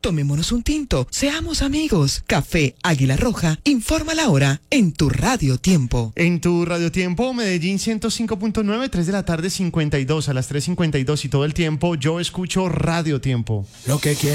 Tomémonos un tinto, seamos amigos. Café Águila Roja, informa la hora en tu Radio Tiempo. En tu Radio Tiempo, Medellín 105.9, 3 de la tarde 52, a las 3:52 y todo el tiempo yo escucho Radio Tiempo. Lo que quiero.